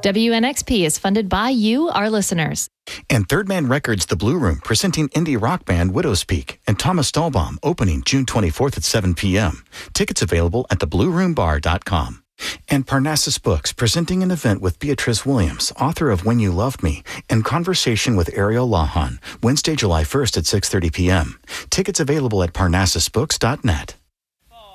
WNXP is funded by you, our listeners. And Third Man Records, The Blue Room, presenting indie rock band Widow's Peak, and Thomas Stahlbaum, opening June 24th at 7 p.m. Tickets available at theblueroombar.com. And Parnassus Books, presenting an event with Beatrice Williams, author of When You Loved Me, and conversation with Ariel Lahan, Wednesday, July 1st at 6:30 p.m. Tickets available at parnassusbooks.net.